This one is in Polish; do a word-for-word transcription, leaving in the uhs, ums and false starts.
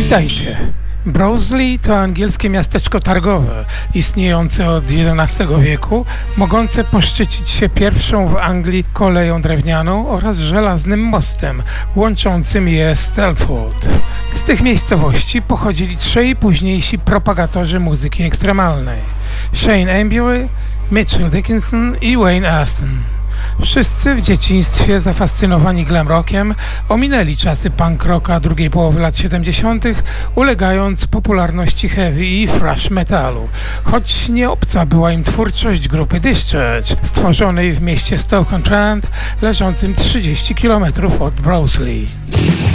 Witajcie. Broseley to angielskie miasteczko targowe, istniejące od jedenastego wieku, mogące poszczycić się pierwszą w Anglii koleją drewnianą oraz żelaznym mostem łączącym je z Telford. Z tych miejscowości pochodzili trzej późniejsi propagatorzy muzyki ekstremalnej: Shane Embury, Mitchell Dickinson i Wayne Aston. Wszyscy w dzieciństwie zafascynowani glam rockiem ominęli czasy punk rocka drugiej połowy lat siedemdziesiątych, ulegając popularności heavy i thrash metalu, choć nie obca była im twórczość grupy Discharge, stworzonej w mieście Stoke-on-Trent, leżącym trzydzieści kilometrów od Broseley.